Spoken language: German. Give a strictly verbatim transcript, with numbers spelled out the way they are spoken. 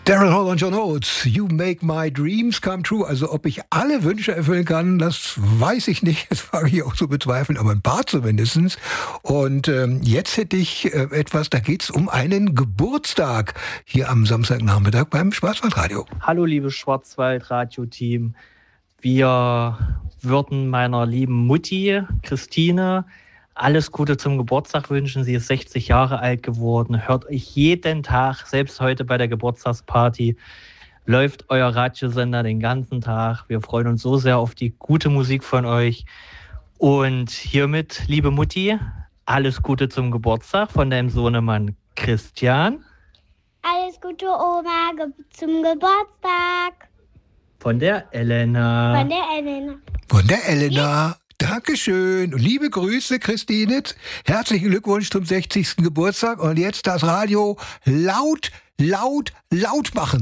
Daryl Hall und John Oates, You Make My Dreams Come True. Also ob ich alle Wünsche erfüllen kann, das weiß ich nicht. Das wage ich auch zu bezweifeln, aber ein paar zumindest. Und ähm, jetzt hätte ich äh, etwas, da geht es um einen Geburtstag hier am Samstagnachmittag beim Schwarzwaldradio. Hallo liebes Schwarzwaldradio-Team. Wir würden meiner lieben Mutti, Christine, alles Gute zum Geburtstag wünschen. Sie ist sechzig Jahre alt geworden. Hört euch jeden Tag, selbst heute bei der Geburtstagsparty, läuft euer Radiosender den ganzen Tag. Wir freuen uns so sehr auf die gute Musik von euch. Und hiermit, liebe Mutti, alles Gute zum Geburtstag von deinem Sohnemann Christian. Alles Gute, Oma, ge- zum Geburtstag. Von der Elena. Von der Elena. Von der Elena. Dankeschön. Und liebe Grüße, Christine. Herzlichen Glückwunsch zum sechzigsten Geburtstag. Und jetzt das Radio laut, laut, laut machen.